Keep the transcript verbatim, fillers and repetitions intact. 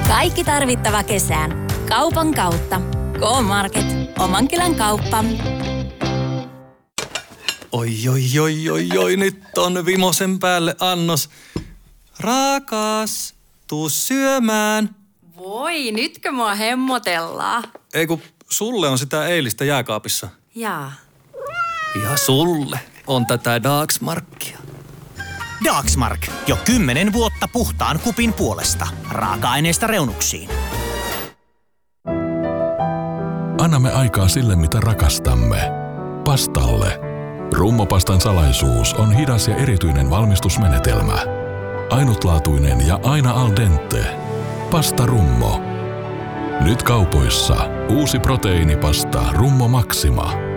Kaikki tarvittava kesään. Kaupan kautta. K-Market. Oman kylän kauppa. Oi, oi, oi, oi, oi, nyt on vimosen päälle annos. Rakas, tuu syömään. Voi, nytkö mua hemmotellaan? Ei kun sulle on sitä eilistä jääkaapissa. Jaa. Ja sulle on tätä Dagsmarkia. Dagsmark. Jo kymmenen vuotta puhtaan kupin puolesta. Raaka-aineista reunuksiin. Annamme aikaa sille, mitä rakastamme. Pastalle. Rummopastan salaisuus on hidas ja erityinen valmistusmenetelmä. Ainutlaatuinen ja aina al dente. Pasta Rummo. Nyt kaupoissa uusi proteiinipasta Rummo Maxima.